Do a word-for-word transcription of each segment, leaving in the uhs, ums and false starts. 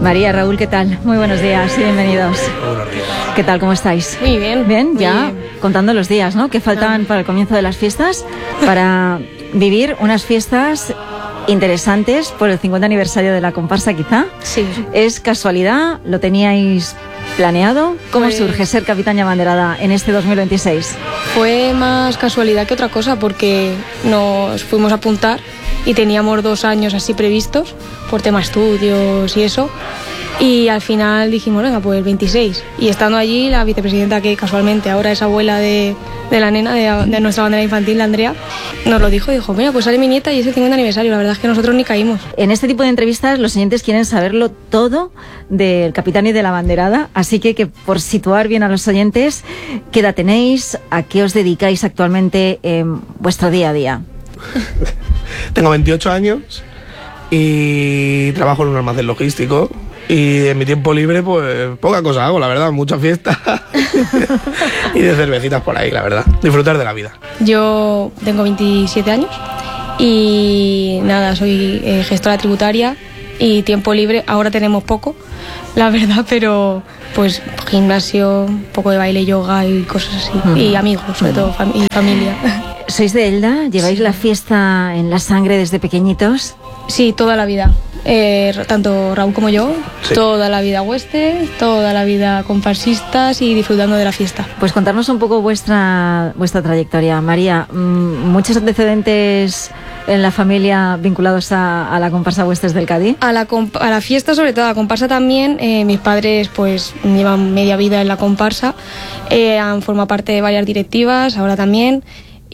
María, Raúl, ¿qué tal? Muy buenos días y bienvenidos. Buenos días. ¿Qué tal? ¿Cómo estáis? Muy bien. Bien, muy ya bien. contando los días, ¿no? Que faltan Ah. para el comienzo de las fiestas, para vivir unas fiestas interesantes por el cincuenta aniversario de la comparsa, quizá. Sí. ¿Es casualidad? ¿Lo teníais planeado? ¿Cómo Pues- surge ser capitán y abanderada en este dos mil veintiséis? Fue más casualidad que otra cosa porque nos fuimos a apuntar y teníamos dos años así previstos por tema estudios y eso. Y al final dijimos, venga, pues el veintiséis. Y estando allí, la vicepresidenta, que casualmente ahora es abuela de, de la nena, de, de nuestra bandera infantil, la Andrea, nos lo dijo y dijo, mira, pues sale mi nieta y es el cincuenta aniversario. La verdad es que nosotros ni caímos. En este tipo de entrevistas los oyentes quieren saberlo todo del capitán y de la abanderada, así que, que por situar bien a los oyentes, ¿qué edad tenéis? ¿A qué os dedicáis actualmente en vuestro día a día? Tengo veintiocho años y trabajo en un almacén logístico. Y en mi tiempo libre, pues poca cosa hago, la verdad, mucha fiesta y de cervecitas por ahí, la verdad. Disfrutar de la vida. Yo tengo veintisiete años y nada, soy eh, gestora tributaria y tiempo libre. Ahora tenemos poco, la verdad, pero pues gimnasio, un poco de baile, yoga y cosas así. Uh-huh. Y amigos, sobre todo, fam- y familia. ¿Sois de Elda? ¿Lleváis Sí. la fiesta en la sangre desde pequeñitos? Sí, toda la vida. Eh, tanto Raúl como yo, Sí. toda la vida hueste, toda la vida comparsistas y disfrutando de la fiesta. Pues contarnos un poco vuestra vuestra trayectoria. María, mm, ¿muchos antecedentes en la familia vinculados a, a la comparsa Huestes del Cádiz? A la, comp- a la fiesta, sobre todo a la comparsa también, eh, mis padres pues llevan media vida en la comparsa, eh, han formado parte de varias directivas, ahora también,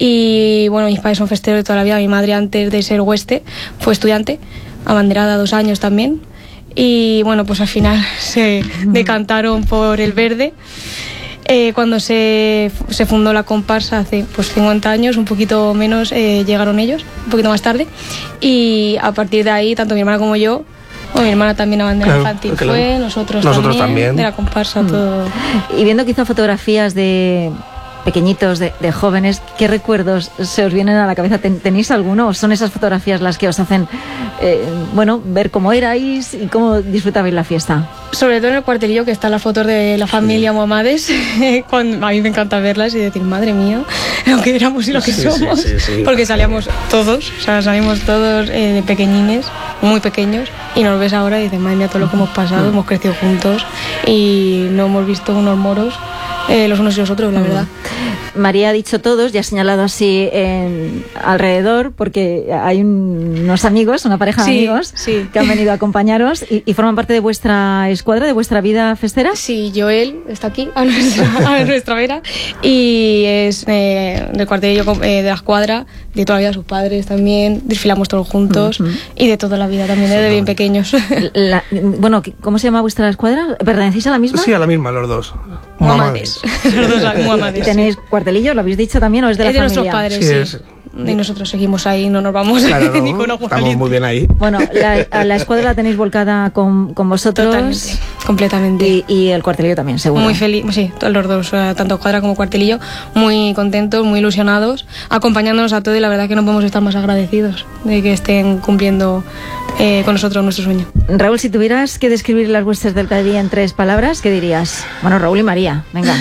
y bueno, mis padres son festeros de toda la vida. Mi madre, antes de ser hueste, fue estudiante, abanderada dos años también, y bueno, pues al final se decantaron por el verde. Eh, cuando se, se fundó la comparsa hace pues cincuenta años, un poquito menos, eh, llegaron ellos, un poquito más tarde, y a partir de ahí, tanto mi hermana como yo, o mi hermana también bandera Claro, infantil claro. fue, nosotros, Nosotros también, también. de la comparsa, todo. Y viendo quizá fotografías de pequeñitos, de, de jóvenes, ¿qué recuerdos se os vienen a la cabeza? ¿Ten- ¿Tenéis alguno o son esas fotografías las que os hacen, eh, bueno, ver cómo erais y cómo disfrutabais la fiesta? Sobre todo en el cuartelillo, que están las fotos de la familia Mohamades, cuando, a mí me encanta verlas y decir, madre mía, lo que éramos y lo que Sí, sí, somos, sí, sí. porque salíamos todos, o sea, salimos todos eh, de pequeñines, muy pequeños, y nos ves ahora y dices, madre mía, todo lo que hemos pasado, hemos crecido juntos y no hemos visto unos moros eh, los unos y los otros, la verdad. María ha dicho todos y ha señalado así en, alrededor, porque hay un- unos amigos, una pareja de Sí, amigos sí. que han venido a acompañaros y, y forman parte de vuestra escuadra, de vuestra vida festera. Sí, Joel está aquí a nuestra, a nuestra vera y es eh, del cuartelillo eh, de la escuadra, de toda la vida, sus padres también, desfilamos todos juntos. Ujú. Y de toda la vida también, desde bien pequeños. La- bueno, ¿cómo se llama vuestra escuadra? ¿Pertenecéis a la misma? Sí, a la misma, los dos. Muhamades. Los dos Muhamades. ¿Tenéis cuartelillo? ¿Lo habéis dicho también o es de la Es de familia? nuestros padres, Sí, sí. es- Y nosotros seguimos ahí, no nos vamos Claro, ni ¿no? con agua Estamos caliente. muy bien ahí. Bueno, la, a la escuadra la tenéis volcada con, con vosotros. Totalmente, completamente. Y, y el cuartelillo también, seguro. Muy feliz, sí, todos los dos, eh, tanto cuadra como cuartelillo, muy contentos, muy ilusionados, acompañándonos a todos y la verdad que no podemos estar más agradecidos de que estén cumpliendo eh, con nosotros nuestro sueño. Raúl, si tuvieras que describir las Huestes del Cádiz en tres palabras, ¿qué dirías? Bueno, Raúl y María, venga.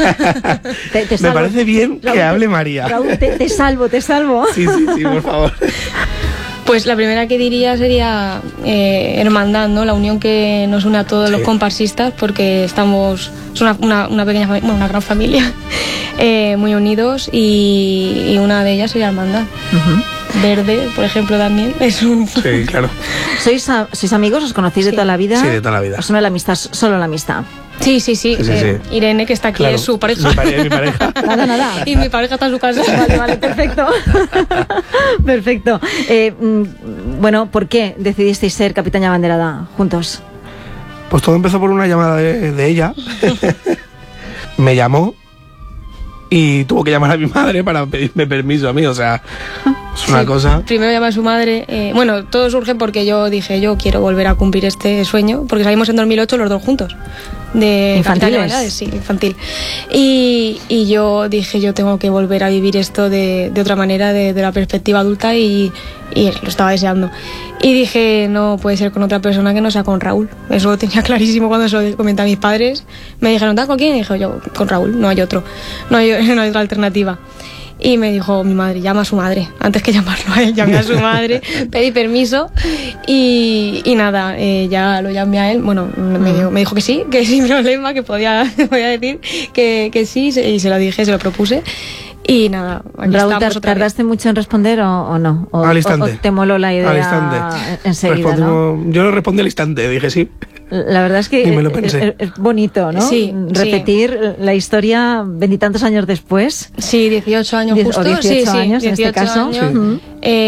Te- te Me salvo. parece bien Raúl, que te- hable María. Raúl, te, te salvo, te salvo. Sí, sí, sí, por favor. Pues la primera que diría sería eh, hermandad, ¿no? La unión que nos une a todos Sí. los comparsistas, porque estamos, es una, una, una pequeña familia, bueno, una gran familia, eh, muy unidos, y, y una de ellas sería hermandad. Ujú. Verde, por ejemplo, también es un... Sí, claro. ¿Sois, a- ¿Sois amigos? ¿Os conocéis de Sí. toda la vida? Sí, de toda la vida. ¿Os une la amistad, solo la amistad? Sí, sí, sí. Sí, sí, eh, sí. Irene, que está aquí, Claro, es su pareja. Mi pareja, mi pareja. Nada, nada. Y mi pareja está en su casa. Vale, vale, perfecto. Perfecto. Eh, mm, bueno, ¿por qué decidisteis ser capitán y abanderada juntos? Pues todo empezó por una llamada de, de ella. Me llamó y tuvo que llamar a mi madre para pedirme permiso a mí, o sea, es una Sí. cosa... Primero llama a su madre. eh, bueno, todo surge porque yo dije, yo quiero volver a cumplir este sueño, porque salimos en dos mil ocho los dos juntos. de infantiles. Navidades, sí, infantil. Y, y yo dije, yo tengo que volver a vivir esto de, de otra manera, de, de la perspectiva adulta, y, y lo estaba deseando. Y dije, no puede ser con otra persona que no sea con Raúl. Eso lo tenía clarísimo cuando se lo comenté a mis padres. Me dijeron, ¿con quién? Y dije, yo, con Raúl, no hay otro, no hay, no hay otra alternativa. Y me dijo mi madre, llama a su madre. Antes que llamarlo a él, llamé a su madre, pedí permiso y, y nada, eh, ya lo llamé a él. Bueno, me dijo, me dijo que sí, que sin problema, que podía, podía decir que, que sí, y se lo dije, se lo propuse. Y nada, aquí Raúl, estamos otra ¿tardaste vez. mucho en responder o, o no? O, al instante. O, o te moló la idea al instante. enseguida, ¿no? Yo lo respondí al instante, dije sí. La verdad es que Ni me lo es, pensé. es bonito, ¿no? Sí, repetir sí. la historia veintitantos años después. Sí, dieciocho años Diez, justo. O dieciocho sí, años sí, en este caso. años, Sí. Uh-huh.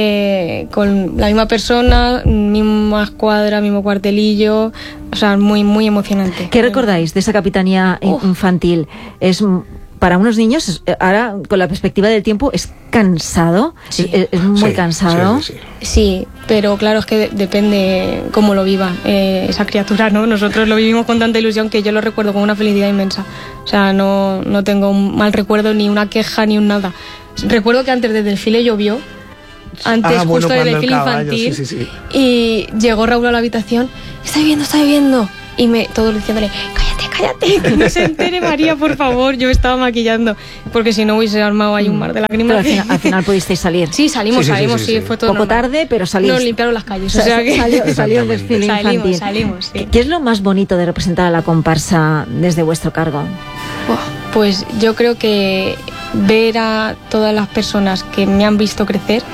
eh, con la misma persona, misma escuadra, mismo cuartelillo. O sea, muy, muy emocionante. ¿Qué recordáis de esa capitanía Uf. infantil? Es para unos niños, ahora con la perspectiva del tiempo, es cansado, Sí. es, es muy Sí, cansado. sí, sí, sí. Sí, pero claro, es que de- depende cómo lo viva eh, esa criatura, ¿no? Nosotros lo vivimos con tanta ilusión que yo lo recuerdo con una felicidad inmensa. O sea, no, no tengo un mal recuerdo, ni una queja, ni un nada. Recuerdo que antes del desfile llovió, antes Ah, bueno, justo del cuando el desfile caballo, infantil, sí, sí, sí. y llegó Raúl a la habitación, está lloviendo, está lloviendo, y me, todos diciéndole, cállate, cállate, que no se entere María, por favor. Yo me estaba maquillando, porque si no hubiese armado ahí un mar de Pero lágrimas. al final, al final pudisteis salir. Sí, salimos, Sí, sí, sí, salimos, sí, sí, sí. fue todo Poco normal. tarde, pero salís. Nos limpiaron las calles, O o sea, sea que... salió, salió el Exactamente. desfile Salimos, infantil. salimos, sí. ¿Qué, qué es lo más bonito de representar a la comparsa desde vuestro cargo? Buah, Pues yo creo que ver a todas las personas que me han visto crecer,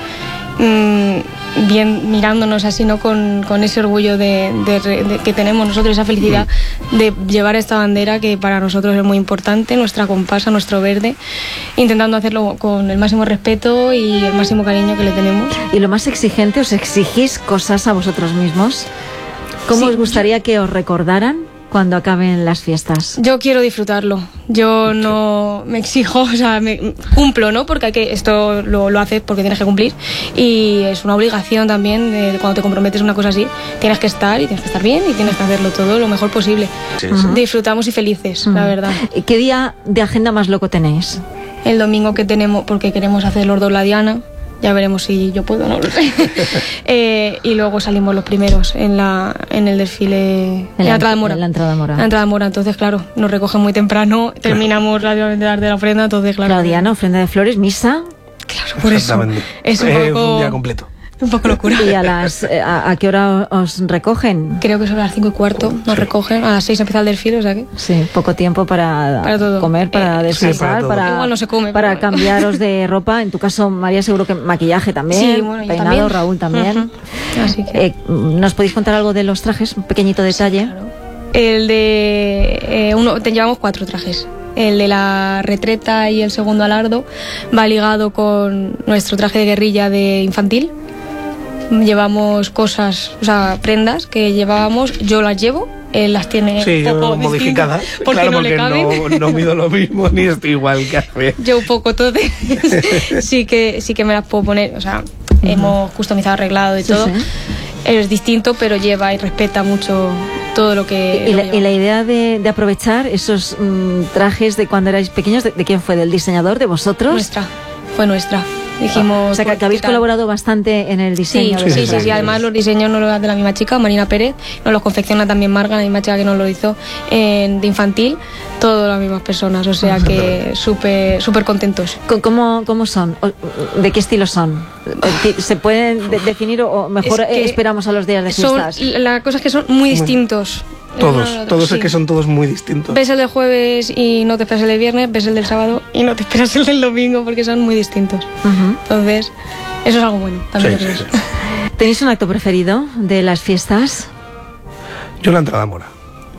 mmm, bien mirándonos así, ¿no? Con, con ese orgullo de, de, de que tenemos nosotros, esa felicidad de llevar esta bandera que para nosotros es muy importante, nuestra comparsa, nuestro verde, intentando hacerlo con el máximo respeto y el máximo cariño que le tenemos. Y lo más exigente, ¿os exigís cosas a vosotros mismos? ¿Cómo Sí, os gustaría que os recordaran cuando acaben las fiestas? Yo quiero disfrutarlo. Yo no me exijo, o sea, me cumplo, ¿no? Porque hay que, esto lo, lo haces porque tienes que cumplir y es una obligación también de, de cuando te comprometes a una cosa así, tienes que estar y tienes que estar bien y tienes que hacerlo todo lo mejor posible. Sí, sí. Disfrutamos y felices, la verdad. ¿Qué día de agenda más loco tenéis? El domingo que tenemos, porque queremos hacer los dos la Diana. Ya veremos si yo puedo, no lo sé. eh, y luego salimos los primeros en la en el desfile, en, En la, la- entrada mora. en la entrada mora. La entrada mora, entonces claro, nos recogen muy temprano, terminamos rápidamente de dar de la ofrenda, entonces claro. Claudiana, ofrenda de flores, misa. Claro, por eso. Exactamente. Es un Eh, poco, un día completo. un poco locura. ¿Y a, las, eh, a, a qué hora os recogen? Creo que sobre las cinco y cuarto nos recogen, a las seis empieza el desfile, o sea que... Sí, poco tiempo para, Para todo. comer, para Eh, descansar, sí, para para, todo. Igual no se come, para pero- cambiaros de ropa. En tu caso, María, seguro que maquillaje también, Sí, bueno, yo peinado, también. Raúl también. Ujú. Así que... Eh, ¿Nos podéis contar algo de los trajes? Un pequeñito detalle. El de... eh, uno, te llevamos cuatro trajes. El de la retreta y el segundo alardo va ligado con nuestro traje de guerrilla de infantil. Llevamos cosas, o sea, prendas que llevábamos, yo las llevo, él las tiene Sí, un poco modificadas. distintas, porque Claro, no le porque caben. no, no mido lo mismo ni estoy igual que hace. Yo un poco, entonces sí que sí que me las puedo poner, o sea, hemos customizado, arreglado y Sí, todo. sí. Es distinto, pero lleva y respeta mucho todo lo que... Y lo la, que y la llevamos. idea de, de aprovechar esos mm, trajes de cuando erais pequeños, ¿de, de quién fue? ¿Del diseñador? ¿De vosotros? Nuestra, fue nuestra. Dijimos... O sea, que, que habéis ¿qué tal? colaborado bastante en el Sí, diseño. sí, de sí, los sí, trajes. además los diseños nos los hace la misma chica, Marina Pérez, nos los confecciona también Marga, la misma chica que nos lo hizo en, de infantil, todas las mismas personas, o sea que súper súper contentos. Co- ¿Cómo, ¿Cómo son? O- ¿De qué estilo son? ¿Se pueden de- definir o mejor Es que eh, esperamos a los días de Son, fiestas? la cosa es que son muy distintos. Todos, Uno al otro, todos sí. es que son todos muy distintos. Ves el del jueves y no te esperas el del viernes, ves el del sábado y no te esperas el del domingo porque son muy distintos. Ujú. Entonces, eso es algo bueno, también Sí, lo sí, creo. sí. ¿Tenéis un acto preferido de las fiestas? Yo la entrada mora.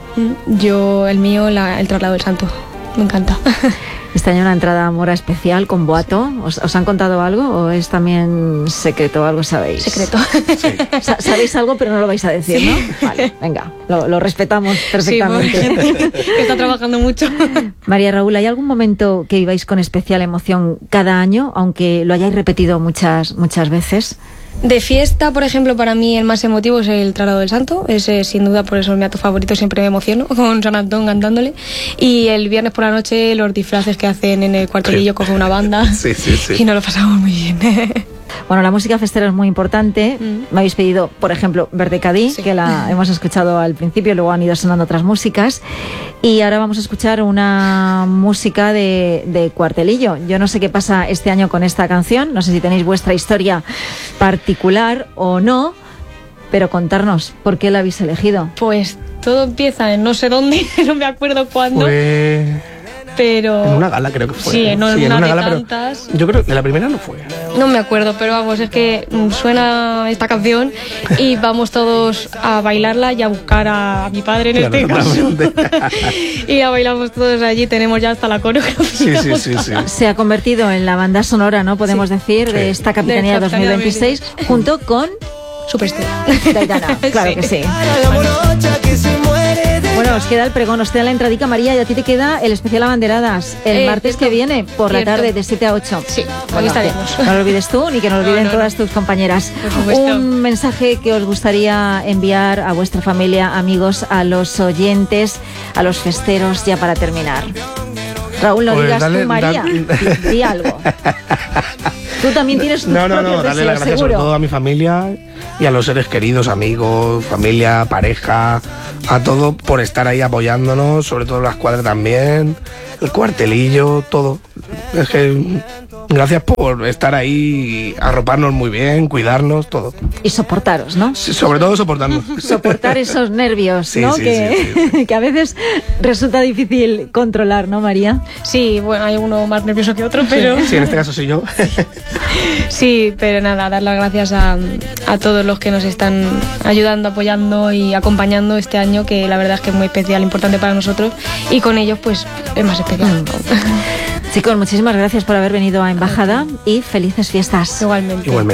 Yo, el mío, la- el traslado del santo. Me encanta. Este año una entrada mora especial con boato. ¿Os, os han contado algo o es también secreto? ¿Algo sabéis? Secreto. Sa- Sabéis algo pero no lo vais a decir, ¿no? Vale, venga, lo, lo respetamos Sí, perfectamente. porque que está trabajando mucho. María Raúl, ¿hay algún momento que ibais con especial emoción cada año, aunque lo hayáis repetido muchas, muchas veces? De fiesta, por ejemplo, para mí el más emotivo es el Traslado del Santo. Ese, sin duda, por eso es mi acto favorito. Siempre me emociono con San Antón cantándole. Y el viernes por la noche, los disfraces que hacen en el cuartelillo con una banda. Sí, sí, sí. Y nos lo pasamos muy bien. Bueno, la música festera es muy importante. Mm. Me habéis pedido, por ejemplo, Verde Cadí, sí, que la hemos escuchado al principio, luego han ido sonando otras músicas. Y ahora vamos a escuchar una música de, de cuartelillo. Yo no sé qué pasa este año con esta canción, no sé si tenéis vuestra historia particular o no, pero contarnos por qué la habéis elegido. Pues todo empieza en no sé dónde, no me acuerdo cuándo. Pues... Pero... En una gala creo que fue. Sí, en, sí, en una, una de gala, tantas. Yo creo que la primera no fue. No me acuerdo, pero vamos, es que suena esta canción y vamos todos a bailarla y a buscar a, a mi padre en claro, este caso. Y la bailamos todos allí, tenemos ya hasta la coreografía. Sí, sí, sí, sí. Se ha convertido en la banda sonora, ¿no? Podemos sí. decir, sí. de esta Capitanía de dos mil veintiséis, junto con... Superestrella. Taitana, claro sí. que sí. Bueno, os queda el pregón, os queda la entradica, María, y a ti te queda el especial Abanderadas el eh, martes cierto, que viene, por cierto. la tarde, de siete a ocho. Sí, aquí estaremos. No lo olvides tú, ni que no lo olviden no, no, todas no. tus compañeras. Un mensaje que os gustaría enviar a vuestra familia, amigos, a los oyentes, a los festeros, ya para terminar. Raúl, no pues digas dale, tú, María, di, di algo. Tú también tienes tus No, no, no, darle las gracias sobre todo a mi familia y a los seres queridos, amigos, familia, pareja, a todo por estar ahí apoyándonos, sobre todo la escuadra también, el cuartelillo, todo. Es que gracias por estar ahí, arroparnos muy bien, cuidarnos, todo. Y soportaros, ¿no? Sí, sobre todo soportarnos. Soportar esos nervios, sí, ¿no? Sí, que, sí, sí. que a veces resulta difícil controlar, ¿no, María? Sí, bueno, hay uno más nervioso que otro, pero... Sí, en este caso soy yo. Sí, pero nada, dar las gracias a, a todos los que nos están ayudando, apoyando y acompañando este año, que la verdad es que es muy especial, importante para nosotros, y con ellos pues es más especial. Chicos, muchísimas gracias por haber venido a Embajada y felices fiestas. Igualmente. Igualmente.